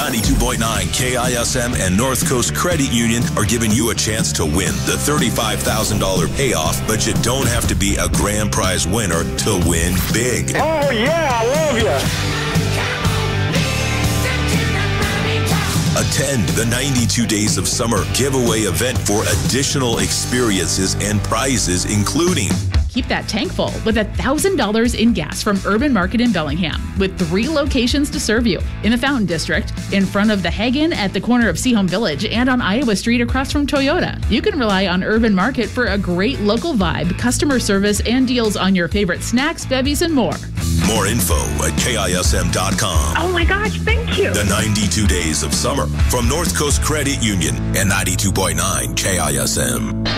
92.9 KISM and North Coast Credit Union are giving you a chance to win the $35,000 payoff, but you don't have to be a grand prize winner to win big. Oh, yeah, I love you. Attend the 92 Days of Summer giveaway event for additional experiences and prizes, including keep that tank full with $1,000 in gas from Urban Market in Bellingham, with 3 locations to serve you: in the Fountain District, in front of the Hagen at the corner of Seahome Village, and on Iowa Street across from Toyota. You can rely on Urban Market for a great local vibe, customer service, and deals on your favorite snacks, bevies, and more. More info at KISM.com. Oh my gosh, thank you. The 92 Days of Summer from North Coast Credit Union and 92.9 KISM.